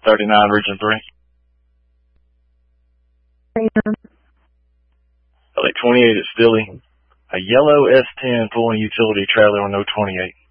39 Region 3. LA 28 at Stilly. A yellow S10 pulling a utility trailer on 028.